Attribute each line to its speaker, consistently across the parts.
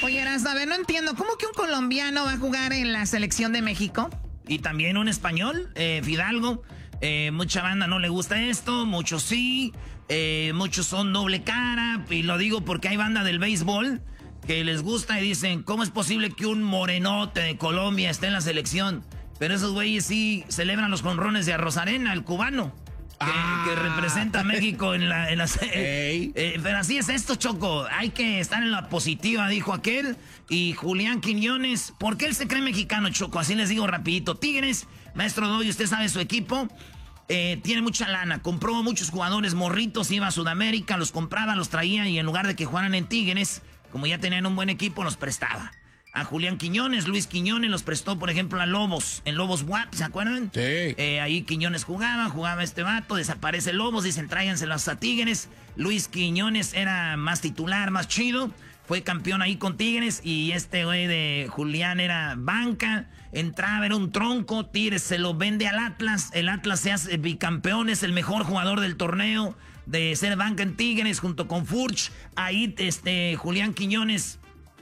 Speaker 1: Oye, a ver, no entiendo. ¿Cómo que un colombiano va a jugar en la selección de México?
Speaker 2: Y también un español, Fidalgo. Mucha banda no le gusta esto, muchos sí. Muchos son doble cara. Y lo digo porque hay banda del béisbol que les gusta y dicen, ¿cómo es posible que un morenote de Colombia esté en la selección? Pero esos güeyes sí celebran los jonrones de Arrozarena, el cubano. Que representa a México en la pero así es esto, Choco. Hay que estar en la positiva, dijo aquel. Y Julián Quiñones, ¿por qué él se cree mexicano, Choco? Así les digo rapidito. Tigres, maestro Doy, usted sabe su equipo. Tiene mucha lana, compró muchos jugadores morritos, iba a Sudamérica, los compraba, los traía y en lugar de que jugaran en Tigres, como ya tenían un buen equipo, los prestaba. A Julián Quiñones, Luis Quiñones los prestó, por ejemplo, a Lobos, en Lobos WAP, ¿se acuerdan?
Speaker 3: Sí.
Speaker 2: Ahí Quiñones jugaba este vato, desaparece Lobos, dicen tráiganselos a Tigres. Luis Quiñones era más titular, más chido, fue campeón ahí con Tigres y este güey de Julián era banca, entraba, era un tronco, Tigres se lo vende al Atlas, el Atlas se hace bicampeón, es el mejor jugador del torneo de ser banca en Tigres junto con Furch. Ahí Julián Quiñones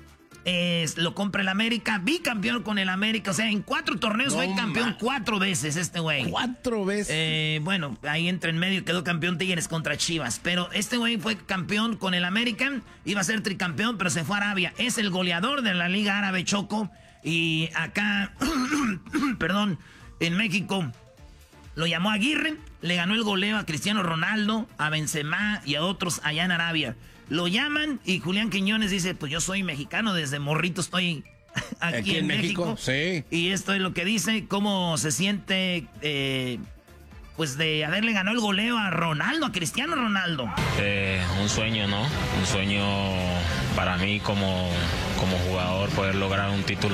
Speaker 2: lo compra el América, bicampeón con el América, o sea, en 4 torneos fue campeón 4 veces este güey.
Speaker 3: 4 veces.
Speaker 2: Bueno, ahí entra en medio, quedó campeón Tigres contra Chivas, pero este güey fue campeón con el América, iba a ser tricampeón, pero se fue a Arabia, es el goleador de la Liga Árabe, Choco, y acá, perdón, en México, lo llamó Aguirre, le ganó el goleo a Cristiano Ronaldo, a Benzema y a otros allá en Arabia. Lo llaman y Julián Quiñones dice, pues yo soy mexicano, desde morrito estoy aquí en México.
Speaker 3: Sí.
Speaker 2: Y esto es lo que dice, cómo se siente, pues de haberle ganado el goleo a Ronaldo, a Cristiano Ronaldo.
Speaker 4: Un sueño, ¿no? Un sueño para mí como jugador, poder lograr un título